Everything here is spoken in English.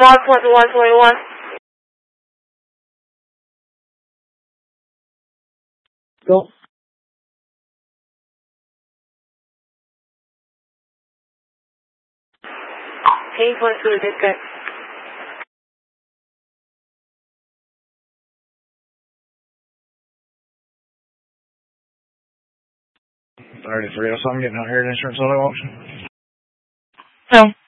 1.121. Go. K.2 disconnect. $33. So I'm getting out here at Insurance Auto Auction. No.